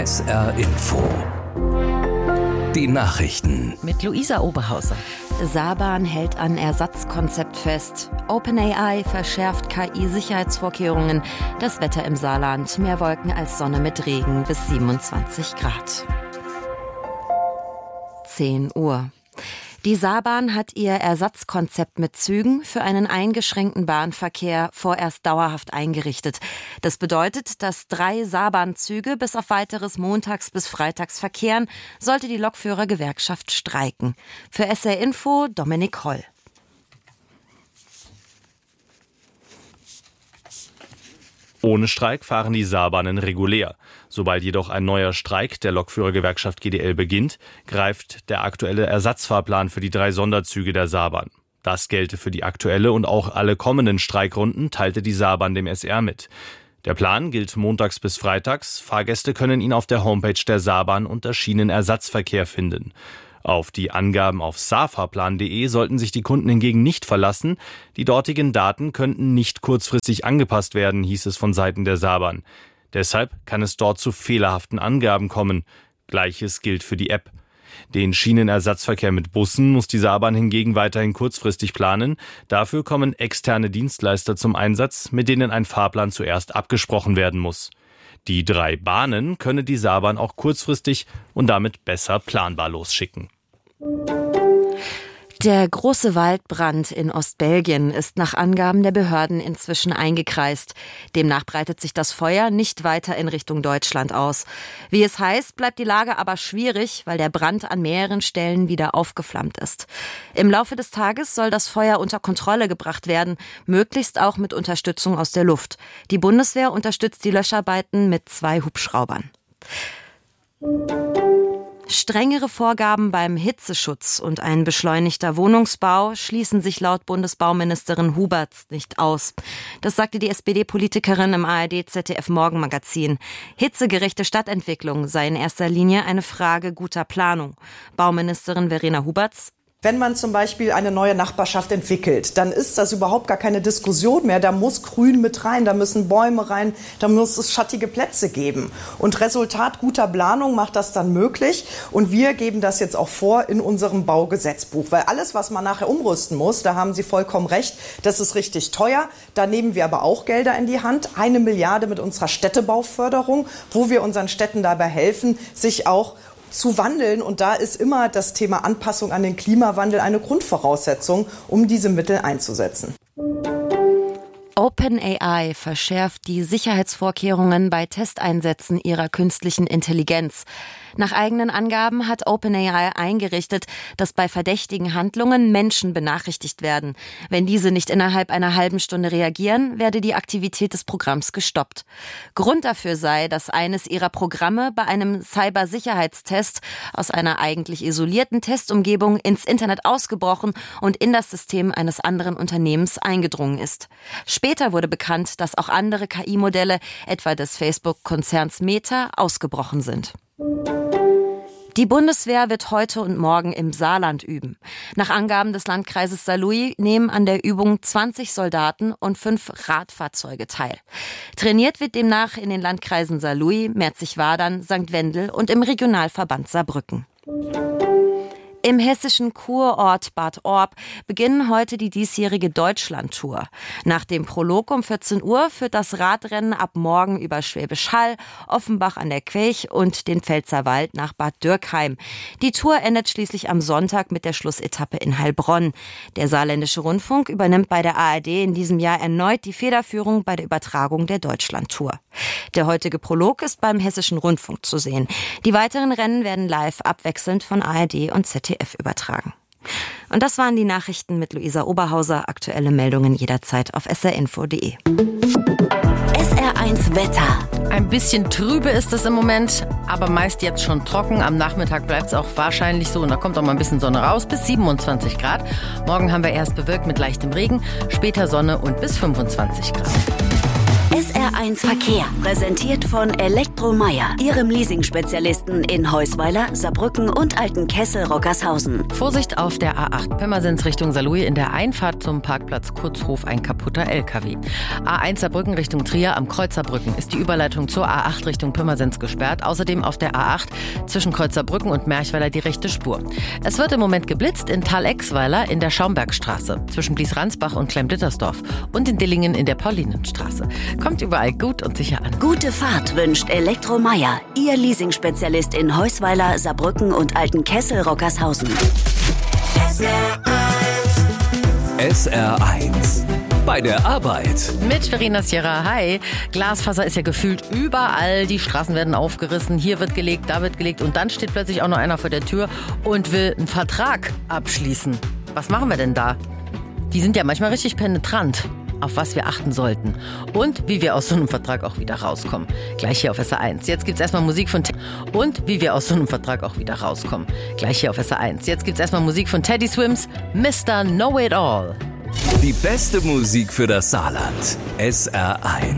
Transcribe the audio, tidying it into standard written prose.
SR Info. Die Nachrichten. Mit Luisa Oberhauser. Saban hält an Ersatzkonzept fest. OpenAI verschärft KI-Sicherheitsvorkehrungen. Das Wetter im Saarland. Mehr Wolken als Sonne mit Regen bis 27 Grad. 10 Uhr. Die Saarbahn hat ihr Ersatzkonzept mit Zügen für einen eingeschränkten Bahnverkehr vorerst dauerhaft eingerichtet. Das bedeutet, dass 3 Saarbahnzüge bis auf weiteres montags bis freitags verkehren, sollte die Lokführergewerkschaft streiken. Für SR Info Dominik Holl. Ohne Streik fahren die Saarbahnen regulär. Sobald jedoch ein neuer Streik der Lokführergewerkschaft GDL beginnt, greift der aktuelle Ersatzfahrplan für die 3 Sonderzüge der Saarbahn. Das gelte für die aktuelle und auch alle kommenden Streikrunden, teilte die Saarbahn dem SR mit. Der Plan gilt montags bis freitags. Fahrgäste können ihn auf der Homepage der Saarbahn unter Schienenersatzverkehr finden. Auf die Angaben auf saarfahrplan.de sollten sich die Kunden hingegen nicht verlassen. Die dortigen Daten könnten nicht kurzfristig angepasst werden, hieß es von Seiten der Saarbahn. Deshalb kann es dort zu fehlerhaften Angaben kommen. Gleiches gilt für die App. Den Schienenersatzverkehr mit Bussen muss die Saarbahn hingegen weiterhin kurzfristig planen. Dafür kommen externe Dienstleister zum Einsatz, mit denen ein Fahrplan zuerst abgesprochen werden muss. Die 3 Bahnen könne die Saarbahn auch kurzfristig und damit besser planbar losschicken. Der große Waldbrand in Ostbelgien ist nach Angaben der Behörden inzwischen eingekreist. Demnach breitet sich das Feuer nicht weiter in Richtung Deutschland aus. Wie es heißt, bleibt die Lage aber schwierig, weil der Brand an mehreren Stellen wieder aufgeflammt ist. Im Laufe des Tages soll das Feuer unter Kontrolle gebracht werden, möglichst auch mit Unterstützung aus der Luft. Die Bundeswehr unterstützt die Löscharbeiten mit 2 Hubschraubern. Strengere Vorgaben beim Hitzeschutz und ein beschleunigter Wohnungsbau schließen sich laut Bundesbauministerin Huberts nicht aus. Das sagte die SPD-Politikerin im ARD-ZDF-Morgenmagazin. Hitzegerechte Stadtentwicklung sei in erster Linie eine Frage guter Planung. Bauministerin Verena Huberts: Wenn man zum Beispiel eine neue Nachbarschaft entwickelt, dann ist das überhaupt gar keine Diskussion mehr. Da muss Grün mit rein, da müssen Bäume rein, da muss es schattige Plätze geben. Und Resultat guter Planung macht das dann möglich. Und wir geben das jetzt auch vor in unserem Baugesetzbuch. Weil alles, was man nachher umrüsten muss, da haben Sie vollkommen recht, das ist richtig teuer. Da nehmen wir aber auch Gelder in die Hand. 1 Milliarde mit unserer Städtebauförderung, wo wir unseren Städten dabei helfen, sich auch zu wandeln. Und da ist immer das Thema Anpassung an den Klimawandel eine Grundvoraussetzung, um diese Mittel einzusetzen. OpenAI verschärft die Sicherheitsvorkehrungen bei Testeinsätzen ihrer künstlichen Intelligenz. Nach eigenen Angaben hat OpenAI eingerichtet, dass bei verdächtigen Handlungen Menschen benachrichtigt werden. Wenn diese nicht innerhalb einer halben Stunde reagieren, werde die Aktivität des Programms gestoppt. Grund dafür sei, dass eines ihrer Programme bei einem Cybersicherheitstest aus einer eigentlich isolierten Testumgebung ins Internet ausgebrochen und in das System eines anderen Unternehmens eingedrungen ist. Später wurde bekannt, dass auch andere KI-Modelle, etwa des Facebook-Konzerns Meta, ausgebrochen sind. Die Bundeswehr wird heute und morgen im Saarland üben. Nach Angaben des Landkreises Saarlouis nehmen an der Übung 20 Soldaten und 5 Radfahrzeuge teil. Trainiert wird demnach in den Landkreisen Saarlouis, Merzig-Wadern, St. Wendel und im Regionalverband Saarbrücken. Im hessischen Kurort Bad Orb beginnen heute die diesjährige Deutschlandtour. Nach dem Prolog um 14 Uhr führt das Radrennen ab morgen über Schwäbisch Hall, Offenbach an der Quech und den Pfälzerwald nach Bad Dürkheim. Die Tour endet schließlich am Sonntag mit der Schlussetappe in Heilbronn. Der Saarländische Rundfunk übernimmt bei der ARD in diesem Jahr erneut die Federführung bei der Übertragung der Deutschlandtour. Der heutige Prolog ist beim Hessischen Rundfunk zu sehen. Die weiteren Rennen werden live abwechselnd von ARD und ZDF übertragen. Und das waren die Nachrichten mit Luisa Oberhauser. Aktuelle Meldungen jederzeit auf srinfo.de. SR1 Wetter. Ein bisschen trübe ist es im Moment, aber meist jetzt schon trocken. Am Nachmittag bleibt es auch wahrscheinlich so und da kommt auch mal ein bisschen Sonne raus, bis 27 Grad. Morgen haben wir erst bewölkt mit leichtem Regen, später Sonne und bis 25 Grad. SR1 Verkehr, präsentiert von Elektromeier, Ihrem Leasing-Spezialisten in Heusweiler, Saarbrücken und Altenkessel-Rockershausen. Vorsicht auf der A8 Pirmasens Richtung Saarlouis, in der Einfahrt zum Parkplatz Kurzhof ein kaputter LKW. A1 Saarbrücken Richtung Trier am Kreuz Saarbrücken ist die Überleitung zur A8 Richtung Pirmasens gesperrt. Außerdem auf der A8 zwischen Kreuz Saarbrücken und Merchweiler die rechte Spur. Es wird im Moment geblitzt in Thalexweiler in der Schaumbergstraße, zwischen Blies-Ransbach und Klemm-Dittersdorf und in Dillingen in der Paulinenstraße. Kommt überall gut und sicher an. Gute Fahrt wünscht Elektromeier, Ihr Leasing-Spezialist in Heusweiler, Saarbrücken und Altenkessel-Rockershausen. SR1 bei der Arbeit. Mit Verena Sierra, hi. Glasfaser ist ja gefühlt überall. Die Straßen werden aufgerissen. Hier wird gelegt, da wird gelegt. Und dann steht plötzlich auch noch einer vor der Tür und will einen Vertrag abschließen. Was machen wir denn da? Die sind ja manchmal richtig penetrant, auf was wir achten sollten. Und wie wir aus so einem Vertrag auch wieder rauskommen. Gleich hier auf SR1. Jetzt gibt's erstmal Musik von Teddy Swims, Mr. Know It All. Die beste Musik für das Saarland. SR1.